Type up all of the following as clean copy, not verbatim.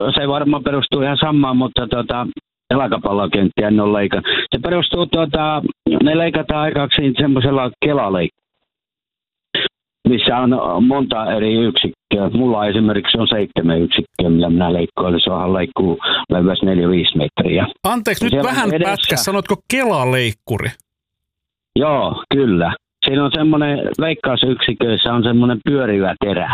se varmaan perustuu ihan samaan, mutta jalkapallokenttiä en ole leikannut. Se perustuu, ne leikataan aikaksi semmoisella kelaleikkuulla, missä on monta eri yksikköä. Mulla esimerkiksi on 7 yksikköä, millä minä leikkoilen. Se onhan leikkuu leveys 4-5 metriä. Anteeksi, nyt vähän pätkä. Sanotko kelaleikkuri? Joo, kyllä. Siinä on semmoinen, leikkausyksiköissä on semmoinen pyörivä terä.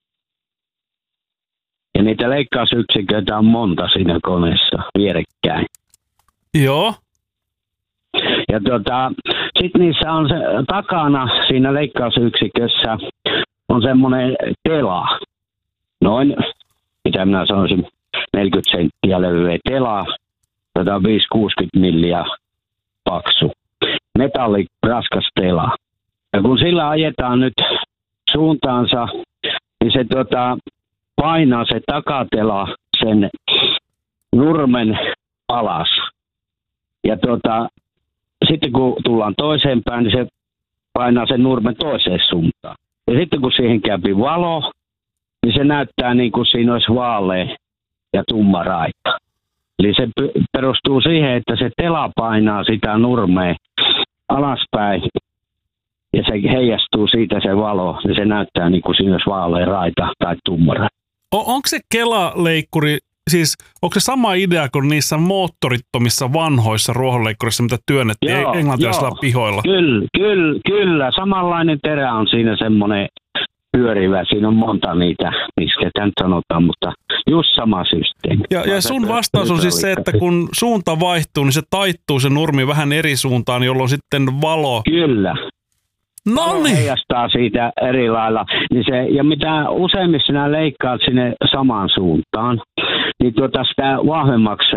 Ja niitä leikkausyksiköitä on monta siinä koneessa vierekkäin. Joo. Ja sitten niissä on se takana siinä leikkausyksikössä on semmoinen tela. Noin, mitä minä sanoisin, 40 senttiä levyä tela, 5-60 milliä paksu. Metalli raskas tela. Ja kun sillä ajetaan nyt suuntaansa, niin se painaa se takatela sen nurmen alas. Ja sitten kun tullaan toiseen päin, niin se painaa sen nurmen toiseen suuntaan. Ja sitten kun siihen käypi valo, niin se näyttää niin kuin siinä olisi vaalea ja tumma raita. Eli se perustuu siihen, että se tela painaa sitä nurmea alaspäin ja se heijastuu siitä se valo ja se näyttää niin kuin siinä olisi vaalea raita tai tumma raita. Onko se kelaleikkuri, siis onko se sama idea kuin niissä moottorittomissa vanhoissa ruohonleikkurissa, mitä työnnettiin englantilaisilla pihoilla? Kyllä. Samanlainen terä on siinä semmoinen pyörivä. Siinä on monta niitä, miksi nyt sanotaan, mutta just sama systeemi. Ja sun vastaus on siis se, että kun suunta vaihtuu, niin se taittuu se nurmi vähän eri suuntaan, jolloin sitten valo... Kyllä. No niin. Heijastaa siitä eri lailla. Niin ja mitä useimmin sinä leikkaat sinne samaan suuntaan, niin sitä vahvemmaksi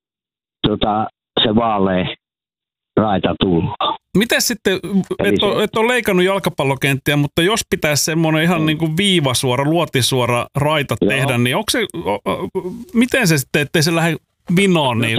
se vaalea raita tullut. Miten sitten, et ole leikannut jalkapallokenttiä, mutta jos pitäisi semmoinen ihan niin kuin viivasuora, luotisuora raita tehdä, niin onko se, miten se sitten, ettei se lähde vinoon? Niin...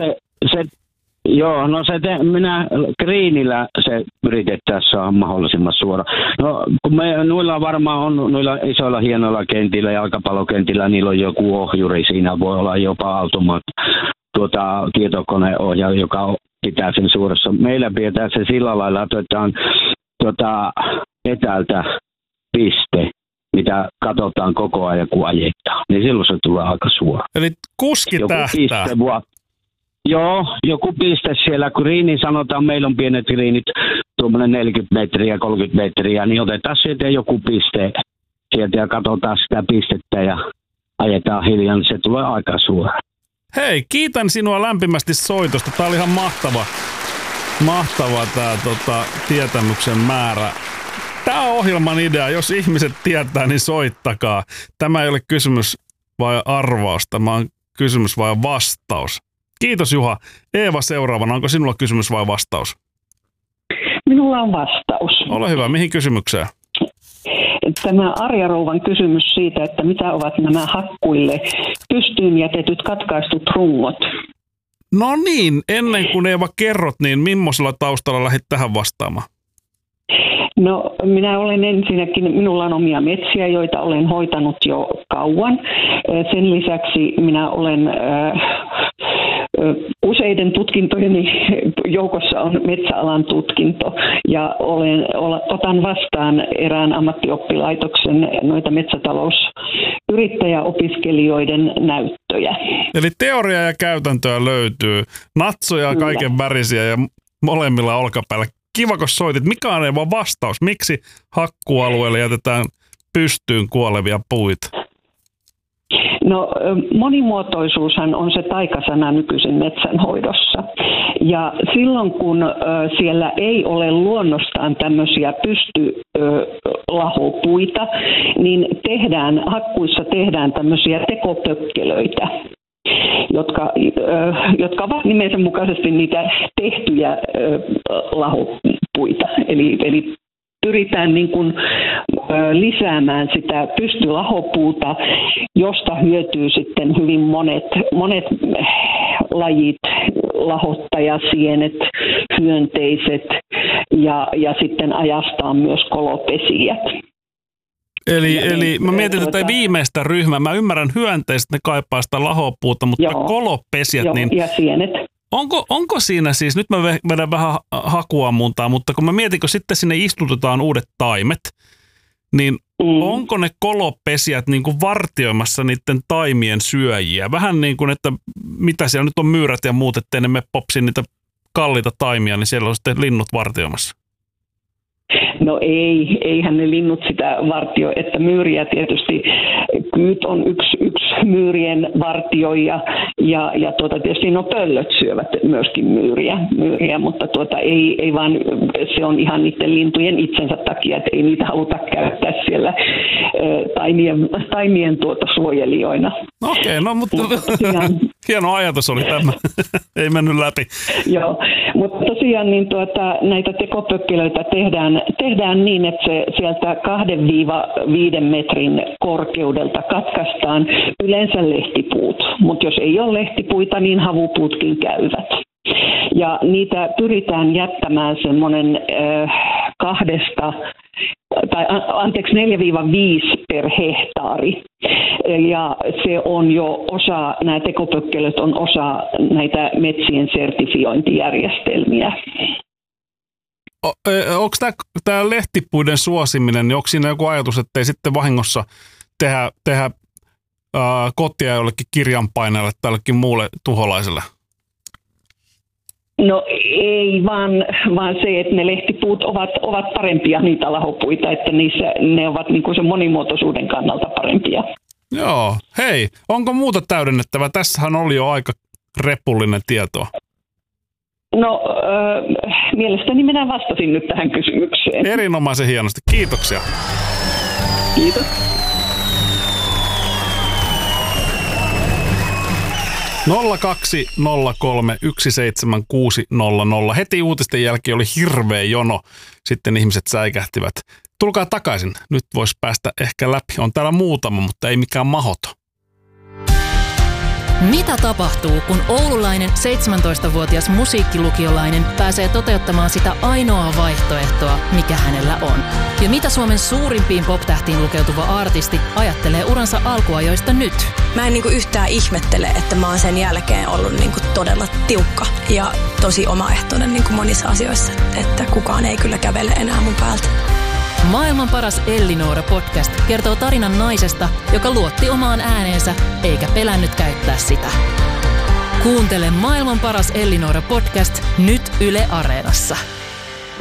Minä greenillä se yritettäisiin saada mahdollisimman suora. No, kun noilla varmaan on, noilla isoilla hienoilla kentillä, jalkapallokentillä, niillä on joku ohjuri, siinä voi olla jopa tietokoneohjaaja, joka pitää sen suorassa. Meillä pidetään se sillä lailla, että otetaan etäältä piste, mitä katsotaan koko ajan, kun ajetaan. Niin silloin se tulee aika suora. Eli kuski tähtää. Joo, joku piste siellä, kun griinin sanotaan, meillä on pienet griinit, tuommoinen 40 metriä, 30 metriä, niin otetaan sieltä joku piste sieltä ja katsotaan sitä pistettä ja ajetaan hiljaa, niin se tulee aika suora. Hei, kiitän sinua lämpimästi soitosta. Tämä oli ihan mahtava tämä tietämyksen määrä. Tämä on ohjelman idea. Jos ihmiset tietää, niin soittakaa. Tämä ei ole kysymys vai arvaus, tämä on kysymys vai vastaus. Kiitos Juha. Eeva seuraavana. Onko sinulla kysymys vai vastaus? Minulla on vastaus. Ole hyvä. Mihin kysymykseen? Tämä Arja Rouvan kysymys siitä, että mitä ovat nämä hakkuille pystyyn jätetyt katkaistut rungot. No niin, ennen kuin Eeva kerrot, niin millaisella taustalla lähdit tähän vastaamaan? No minä olen ensinnäkin, minulla on omia metsiä, joita olen hoitanut jo kauan. Sen lisäksi minä olen useiden tutkintojeni joukossa on metsäalan tutkinto ja otan vastaan erään ammattioppilaitoksen noita metsätalousyrittäjäopiskelijoiden näyttöjä. Eli teoria ja käytäntöä löytyy, natsoja ja kaiken värisiä ja molemmilla olkapäällä. Kiva, kun soitit. Mikä on Eeva vastaus? Miksi hakkualueelle jätetään pystyyn kuolevia puita? No monimuotoisuushan on se taikasana nykyisin metsänhoidossa. Ja silloin kun siellä ei ole luonnostaan tämmöisiä pystylahopuita, niin hakkuissa tehdään tämmöisiä tekopökkelöitä, jotka ovat nimensä mukaisesti niitä tehtyjä lahopuita. Eli pyritään niin kuin lisäämään sitä pystylahopuuta, josta hyötyy sitten hyvin monet lajit, lahottajasienet, hyönteiset ja sitten ajastaan myös kolopesijät. Eli mä mietin tätä viimeistä ryhmää. Mä ymmärrän hyönteiset, ne kaipaa sitä lahopuuta, mutta kolopesijät, niin ja sienet. Onko siinä siis, nyt mä vedän vähän hakuammuntaa, mutta kun mä mietin, kun sitten sinne istutetaan uudet taimet, niin onko ne kolopesijät niin kuin vartioimassa niiden taimien syöjiä? Vähän niin kuin, että mitä siellä nyt on myyrät ja muut, ettei ne me popsi niitä kalliita taimia, niin siellä on sitten linnut vartioimassa. No eihän ne linnut sitä vartio, että myyriä tietysti, kyyt on yksi myyrien vartioija ja tietysti pöllöt syövät myöskin myyriä, mutta ei vaan se on ihan niiden lintujen itsensä takia, että ei niitä haluta käyttää siellä taimien suojelijoina. Okei, no mutta hieno ajatus oli tämä, ei mennyt läpi. Joo, mutta tosiaan niin näitä tekopökkelöitä tehdään niin, että se sieltä 2-5 metrin korkeudelta katkaistaan yleensä lehtipuut, mutta jos ei ole lehtipuita, niin havupuutkin käyvät. Ja niitä pyritään jättämään semmoinen 4-5 per hehtaari. Ja se on jo osa, nämä tekopökkelöt on osa näitä metsien sertifiointijärjestelmiä. Onko tämä lehtipuiden suosiminen, niin onko siinä joku ajatus, että ei sitten vahingossa tehdä kotia jollekin kirjanpainajalle tai jollekin muulle tuholaiselle? No ei, vaan se, että ne lehtipuut ovat parempia niitä lahopuita, että ne ovat niin kuin sen monimuotoisuuden kannalta parempia. Joo, hei, onko muuta täydennettävää? Tässähän oli jo aika repullinen tietoa. No, mielestäni minä vastasin nyt tähän kysymykseen. Erinomaisen hienosti. Kiitoksia. Kiitos. 020317600. Heti uutisten jälkeen oli hirveä jono. Sitten ihmiset säikähtivät. Tulkaa takaisin. Nyt voisi päästä ehkä läpi. On täällä muutama, mutta ei mikään mahoto. Mitä tapahtuu, kun oululainen 17-vuotias musiikkilukiolainen pääsee toteuttamaan sitä ainoaa vaihtoehtoa, mikä hänellä on? Ja mitä Suomen suurimpiin pop-tähtiin lukeutuva artisti ajattelee uransa alkuajoista nyt? Mä en yhtään ihmettele, että mä oon sen jälkeen ollut todella tiukka ja tosi omaehtoinen monissa asioissa, että kukaan ei kyllä kävele enää mun päältä. Maailman paras Ellinora podcast kertoo tarinan naisesta, joka luotti omaan ääneensä eikä pelännyt käyttää sitä. Kuuntele Maailman paras Ellinora podcast nyt Yle Areenassa.